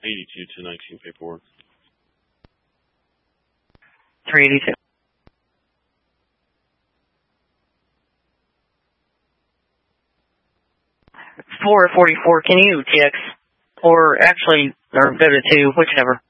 82 to 19 paperwork. 382. Four 44, can you TX? Or actually, or go to 2, whichever.